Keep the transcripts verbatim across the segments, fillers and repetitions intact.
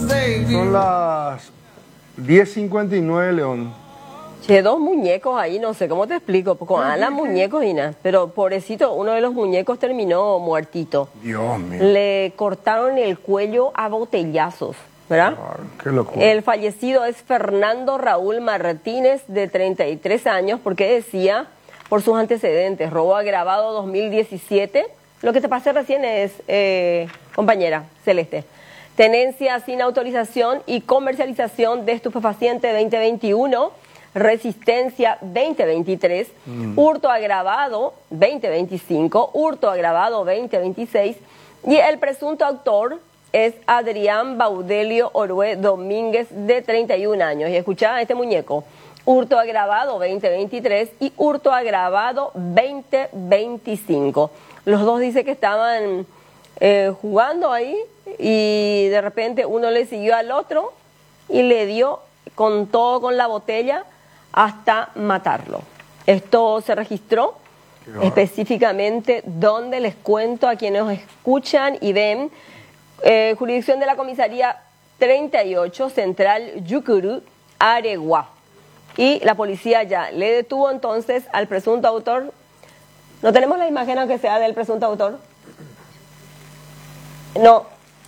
Son las diez cincuenta y nueve, León. Che, dos muñecos ahí, no sé cómo te explico, con alas muñecos y nada, pero pobrecito, uno de los muñecos terminó muertito. Dios mío. Le cortaron el cuello a botellazos, ¿verdad? Claro, qué locura. El fallecido es Fernando Raúl Martínez, de treinta y tres años, porque decía, por sus antecedentes, robo agravado dos mil diecisiete, lo que te pasé recién es, eh, compañera Celeste, tenencia sin autorización y comercialización de estupefaciente veinte veintiuno, resistencia veinte veintitrés, mm. hurto agravado veinte veinticinco, hurto agravado veinte veintiséis, y el presunto autor es Adrián Baudelio Orue Domínguez, de treinta y un años. Y escuchá este muñeco, hurto agravado veinte veintitrés y hurto agravado veinte veinticinco. Los dos dice que estaban eh, jugando ahí y de repente uno le siguió al otro y le dio con todo con la botella hasta matarlo. Esto se registró específicamente donde les cuento a quienes nos escuchan y ven, eh, jurisdicción de la comisaría treinta y ocho, Central Yucurú, Aregua. Y la policía ya le detuvo entonces al presunto autor. ¿No tenemos la imagen aunque sea del presunto autor? No.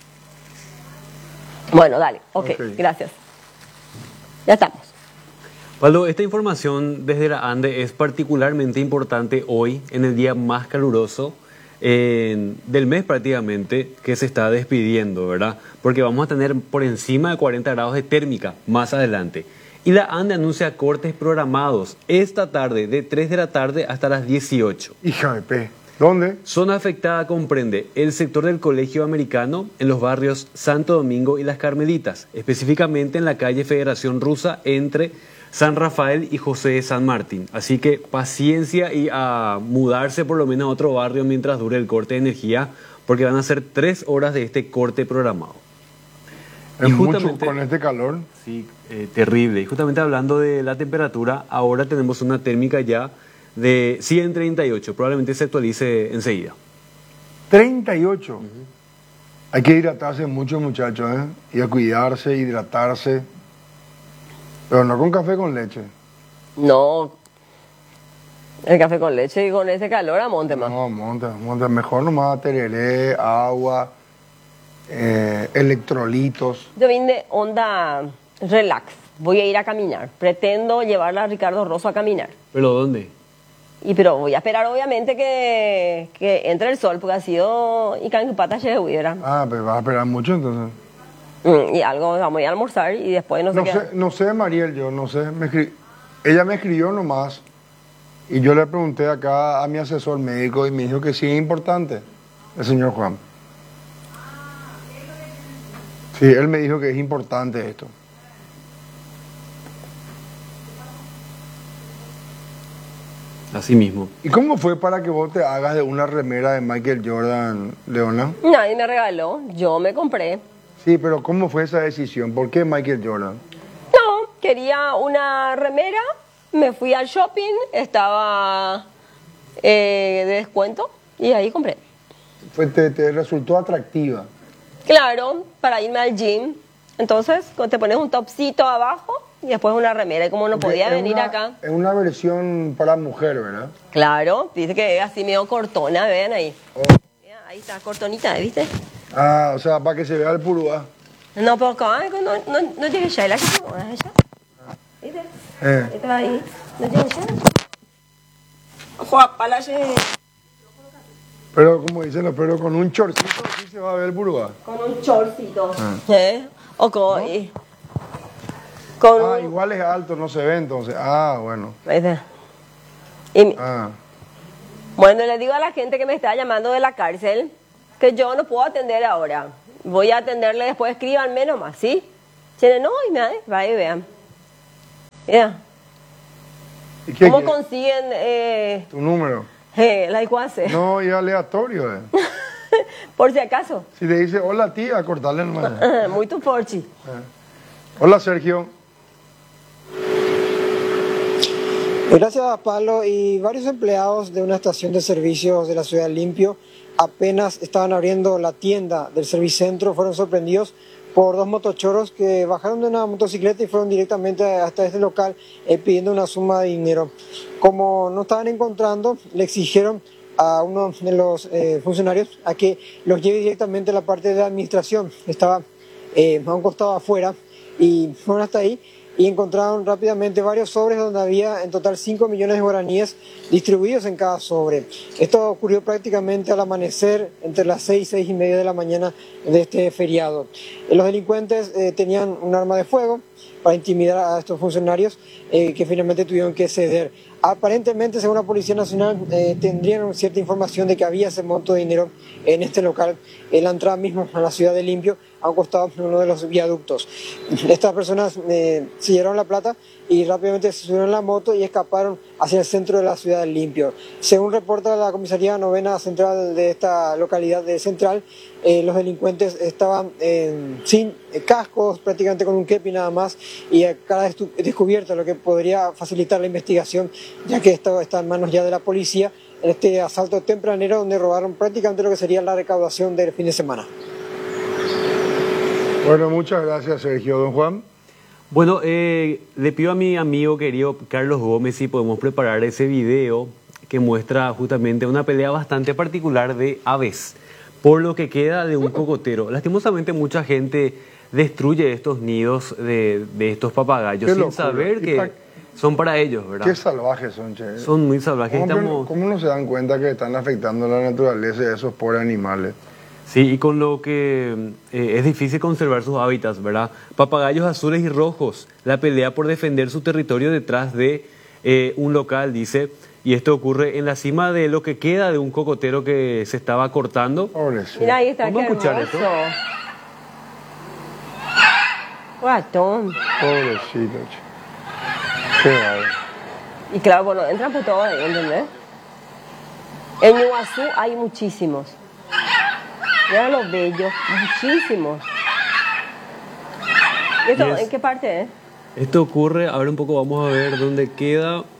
Bueno, dale. Ok, okay. Gracias. Ya estamos. Pablo, esta información desde la ANDE es particularmente importante hoy, en el día más caluroso eh, del mes prácticamente, que se está despidiendo, ¿verdad? Porque vamos a tener por encima de cuarenta grados de térmica más adelante. Y la ANDE anuncia cortes programados esta tarde, de tres de la tarde hasta las dieciocho. Hija de P. ¿Dónde? Zona afectada comprende el sector del Colegio Americano en los barrios Santo Domingo y Las Carmelitas, específicamente en la calle Federación Rusa entre San Rafael y José de San Martín. Así que paciencia y a mudarse por lo menos a otro barrio mientras dure el corte de energía, porque van a ser tres horas de este corte programado. Es y mucho con este calor. Sí, eh, terrible. Y justamente hablando de la temperatura, ahora tenemos una térmica ya de ciento treinta y ocho, probablemente se actualice enseguida. ¿treinta y ocho? Uh-huh. Hay que hidratarse mucho, muchachos, ¿eh? Y a cuidarse, hidratarse. Pero no con café con leche. No. El café con leche y con ese calor a monte más. No, monte, monte. Mejor nomás tereré, agua, eh, electrolitos. Yo vine de onda relax. Voy a ir a caminar. Pretendo llevarla a Ricardo Rosso a caminar. ¿Pero dónde? Y pero voy a esperar obviamente que, que entre el sol, porque ha sido y can pata se hubiera. Ah, pero vas a esperar mucho entonces. Mm, y algo, vamos a ir a almorzar y después no sé no qué. Sé, no sé, Mariel, yo no sé. Me escri... Ella me escribió nomás y yo le pregunté acá a mi asesor médico y me dijo que sí es importante, el señor Juan. Sí, él me dijo que es importante esto. Así mismo. ¿Y cómo fue para que vos te hagas de una remera de Michael Jordan, Leona? Nadie me regaló, yo me compré. Sí, pero ¿cómo fue esa decisión? ¿Por qué Michael Jordan? No, quería una remera, me fui al shopping, estaba eh, de descuento y ahí compré. Fue, te, ¿Te resultó atractiva? Claro, para irme al gym. Entonces, te pones un topcito abajo y después una remera. Y como no podía es venir una, acá. Es una versión para mujer, ¿verdad? Claro, dice que es así medio cortona, vean ahí. Oh. Ahí está, cortonita, ¿viste? Ah, o sea, para que se vea el purúa. No, pero acá no, no, no tiene ya, ¿la que no? ¿Viste? Eh. Está ahí, no tiene ya. Juan, para la Pero como dicen los perros, con un chorcito sí se va a ver el purúa. Con un chorcito. Ah. ¿Eh? O con... ¿No? Y, con ah, igual es alto, no se ve entonces. Ah, bueno. ¿Viste? Y, ah. Bueno, le digo a la gente que me está llamando de la cárcel que yo no puedo atender ahora. Voy a atenderle después, escríbanme nomás, ¿sí? Tienen, no, y me va y vean. Yeah. ¿Y qué, ¿Cómo qué? consiguen eh, tu número? Eh, la iguase. No, es aleatorio. Eh. Por si acaso. Si le dice hola tía, cortarle nomás. Muy tu porchi. Eh. Hola Sergio. Gracias, Pablo. Y varios empleados de una estación de servicios de la ciudad de Limpio apenas estaban abriendo la tienda del Servicentro, fueron sorprendidos por dos motochoros que bajaron de una motocicleta y fueron directamente hasta este local eh, pidiendo una suma de dinero. Como no estaban encontrando, le exigieron a uno de los eh, funcionarios a que los lleve directamente a la parte de la administración. Estaba eh, a un costado afuera y fueron hasta ahí y encontraron rápidamente varios sobres donde había en total cinco millones de guaraníes distribuidos en cada sobre. Esto ocurrió prácticamente al amanecer entre las seis, seis y media de la mañana de este feriado. Los delincuentes eh, tenían un arma de fuego para intimidar a estos funcionarios eh, que finalmente tuvieron que ceder. Aparentemente, según la Policía Nacional, eh, tendrían cierta información de que había ese monto de dinero en este local, en la entrada mismo a la ciudad de Limpio, a un costado de uno de los viaductos. Estas personas eh, se llevaron la plata y rápidamente se subieron a la moto y escaparon hacia el centro de la ciudad de Limpio. Según reporta la Comisaría Novena Central de esta localidad de Central, eh, los delincuentes estaban eh, sin eh, cascos, prácticamente con un kepi nada más, y a cara descubierta, lo que podría facilitar la investigación, ya que esto está en manos ya de la policía, en este asalto tempranero donde robaron prácticamente lo que sería la recaudación del fin de semana. Bueno, muchas gracias, Sergio. Don Juan. Bueno, eh, le pido a mi amigo querido Carlos Gómez si podemos preparar ese video que muestra justamente una pelea bastante particular de aves, por lo que queda de un cocotero. Lastimosamente mucha gente destruye estos nidos de, de estos papagayos Qué sin locura. saber que pa... son para ellos, ¿verdad? Qué salvajes son, che. Son muy salvajes. ¿Cómo, Estamos... ¿Cómo no se dan cuenta que están afectando la naturaleza de esos pobres animales? Sí, y con lo que eh, es difícil conservar sus hábitats, ¿verdad? Papagayos azules y rojos, la pelea por defender su territorio detrás de eh, un local, dice, y esto ocurre en la cima de lo que queda de un cocotero que se estaba cortando. Pobrecito. Mira, ahí está, Vamos qué a escuchar hermoso. esto. Ratón. Pobrecito, che. Qué bárbaro. Y claro, bueno, entran por todo ahí, ¿entendés? En Iguazú hay muchísimos. Mira los bellos, muchísimos. ¿Y esto, Yes. en qué parte es? Esto ocurre, a ver un poco, vamos a ver dónde queda. ¿Cómo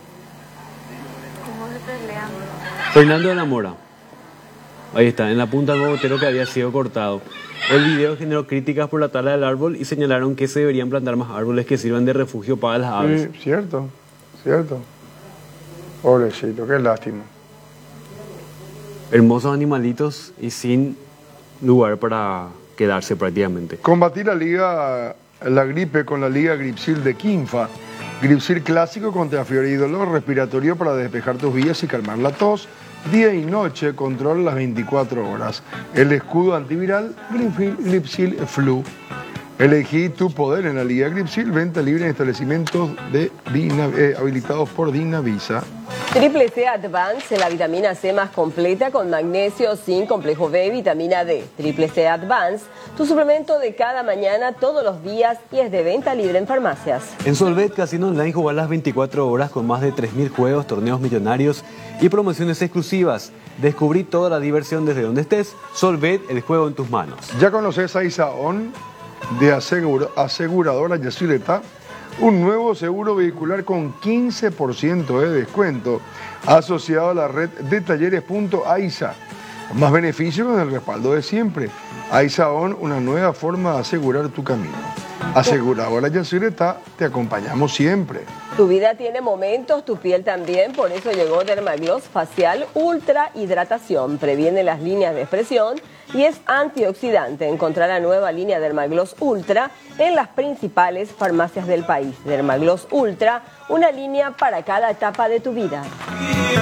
se pelean? Fernando de la Mora. Ahí está, en la punta del cocotero que había sido cortado. El video generó críticas por la tala del árbol y señalaron que se deberían plantar más árboles que sirvan de refugio para las aves. Sí, cierto, cierto. Pobrecito, qué lástima. Hermosos animalitos y sin lugar para quedarse prácticamente. Combatir la liga, la gripe con la Liga Gripsil de Quinfa. Gripsil clásico contra fiebre y dolor respiratorio para despejar tus vías y calmar la tos. Día y noche, control las veinticuatro horas. El escudo antiviral Gripsil, Gripsil Flu. Elegí tu poder en la Liga Gripsil, venta libre en establecimientos de Dina, eh, habilitados por Dinavisa. Triple C Advance, la vitamina C más completa con magnesio, zinc, complejo B y vitamina D. Triple C Advance, tu suplemento de cada mañana, todos los días y es de venta libre en farmacias. En Solvet Casino Online jugar las veinticuatro horas con más de tres mil juegos, torneos millonarios y promociones exclusivas. Descubrí toda la diversión desde donde estés. Solvet, el juego en tus manos. Ya conoces a Isaón de asegura, aseguradora Yacyretá, un nuevo seguro vehicular con quince por ciento de descuento asociado a la red de talleres punto AISA. Más beneficio con el respaldo de siempre. Aisaón, una nueva forma de asegurar tu camino. Aseguradora Yacyretá, te acompañamos siempre. Tu vida tiene momentos, tu piel también, por eso llegó Dermagloss Facial Ultra Hidratación. Previene las líneas de expresión y es antioxidante. Encontrará la nueva línea Dermagloss Ultra en las principales farmacias del país. Dermagloss Ultra, una línea para cada etapa de tu vida.